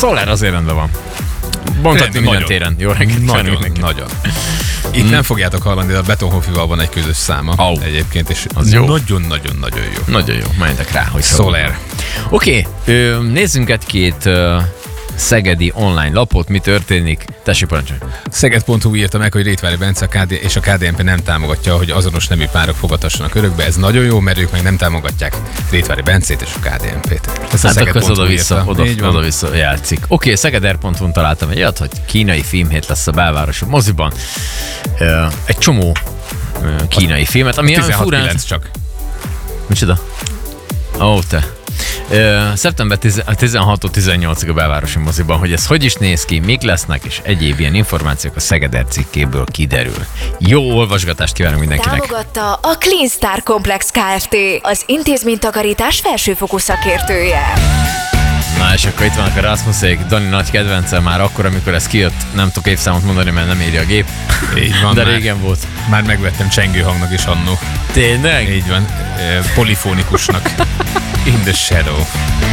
Soler azért rendben van. Mondhatni minden téren. Jó reggelt. Nagyon. Itt nem fogjátok hallani, de a Betonhoffival van egy közös száma egyébként, és az jó. Nagyon-nagyon-nagyon jó. Nagyon jó, menjetek rá, hogy Soler. Oké, nézzünk egy-két szegedi online lapot, mi történik. Tessék, parancsolj. Szeged.hu írta meg, hogy Rétvári Bence és a KDNP nem támogatja, hogy azonos nemű párok fogadhassanak örökbe. Ez nagyon jó, mert ők meg nem támogatják Rétvári Bencét és a KDNP-t. Hát akkor oda-vissza játszik. Oké, Szegeder.hu-n találtam egy olyat, hogy kínai filmhét lesz a belvárosi moziban. Egy csomó kínai filmet, ami 16-9 csak. Micsoda? Te. Szeptember 16-18-ig a belvárosi moziban, hogy ez hogy is néz ki, mik lesznek, és egyéb ilyen információk a Szegeder cikkéből kiderül. Jó olvasgatást kívánunk mindenkinek! Támogatta a Clean Star Complex Kft., az intézménytakarítás felsőfokú szakértője. Na és akkor itt vannak a Rasmusszék, Dani nagy kedvence már akkor, amikor ez kijött, nem tudok évszámot mondani, mert nem írja a gép. Így van, de régen volt. Már megvettem csengőhangnak is annó. Tényleg? Így van, polifónikusnak. In the Shadow.